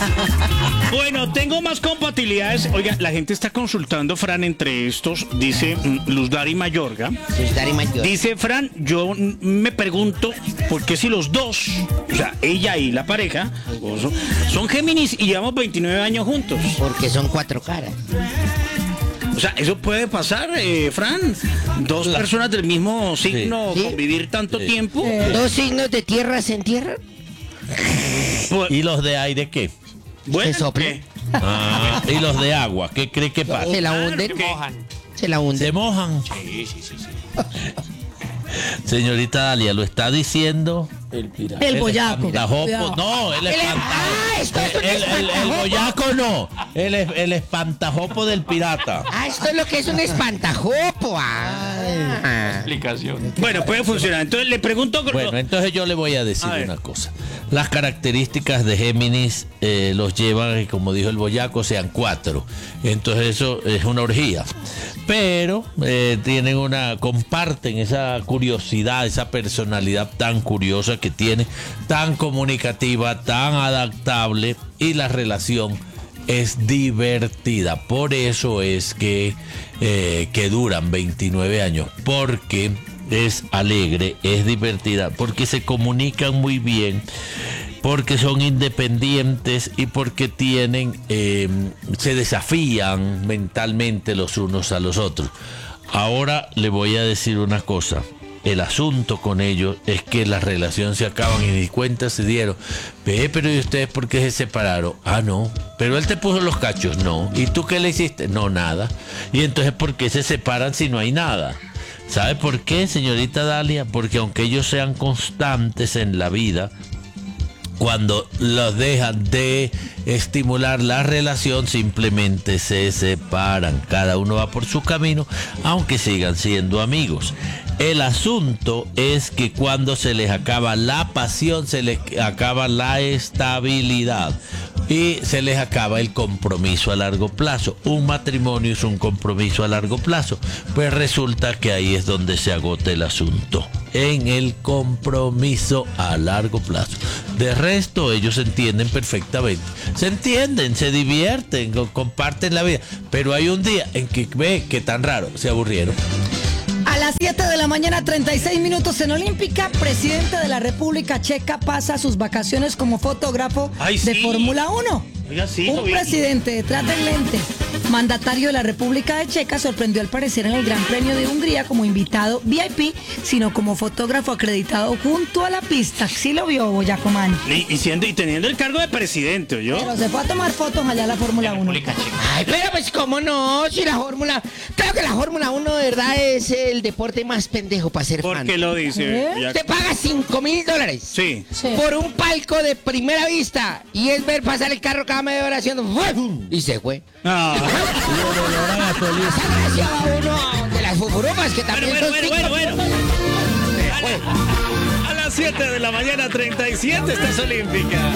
Bueno, tengo más compatibilidades. Oiga, la gente está consultando, Fran, entre estos, dice Luz Dari Mayorga. Dice, Fran, yo me pregunto por qué si los dos, o sea, ella y la pareja, son Géminis y llevamos 29 años juntos. Porque son 4 caras. O sea, ¿eso puede pasar, Fran? ¿Dos personas del mismo signo convivir tanto tiempo? ¿2 signos de tierra se entierran? ¿Y los de aire qué? Bueno, Se soplan. ¿Y los de agua? ¿Qué cree que pasa? Se la hunden. Se la hunden. ¿Se mojan? Sí. Señorita Dalia, ¿lo está diciendo? El boyaco. Espantajopo. No, el espantajopo. El boyaco no. El espantajopo del pirata. Esto es lo que es un espantajopo. Explicación. Bueno, puede funcionar. Entonces le pregunto... Bueno, entonces yo le voy a decir una cosa. Las características de Géminis los llevan, como dijo el boyaco, sean 4. Entonces eso es una orgía. Pero comparten esa curiosidad, esa personalidad tan curiosa que tiene, tan comunicativa, tan adaptable, y la relación es divertida. Por eso es que duran 29 años, porque es alegre, es divertida, porque se comunican muy bien, porque son independientes y porque se desafían mentalmente los unos a los otros. Ahora le voy a decir una cosa. El asunto con ellos es que las relaciones se acaban y ni cuenta se dieron. Pero ¿y ustedes por qué se separaron? No. Pero él te puso los cachos. No. ¿Y tú qué le hiciste? No, nada. Y entonces ¿por qué se separan si no hay nada? ¿Sabe por qué, señorita Dalia? Porque aunque ellos sean constantes en la vida, cuando los dejan de estimular la relación, simplemente se separan. Cada uno va por su camino, aunque sigan siendo amigos. El asunto es que cuando se les acaba la pasión, se les acaba la estabilidad y se les acaba el compromiso a largo plazo. Un matrimonio es un compromiso a largo plazo. Pues resulta que ahí es donde se agota el asunto, en el compromiso a largo plazo. De resto, ellos se entienden perfectamente. Se entienden, se divierten, comparten la vida. Pero hay un día en que ve que tan raro, se aburrieron. A las 7 de la mañana, 36 minutos en Olímpica, presidente de la República Checa pasa sus vacaciones como fotógrafo de Fórmula 1. Oiga, sí, Un presidente detrás del lente, mandatario de la República de Checa, sorprendió al parecer en el Gran Premio de Hungría como invitado VIP, sino como fotógrafo acreditado junto a la pista. Sí lo vio, Boyacomán. Y teniendo el cargo de presidente, ¿oyó? Pero se fue a tomar fotos allá a la Fórmula 1. Pero pues cómo no, si la Fórmula... Creo que la Fórmula 1 de verdad es el deporte más pendejo para ser fan. ¿Por qué lo dice? Te paga $5,000. Sí. Por un palco de primera vista. Y es ver pasar el carro cada media hora haciendo... Y se fue. Uno de las fufurumas que también Bueno. A las 7 de la mañana, 37, estás Olímpica.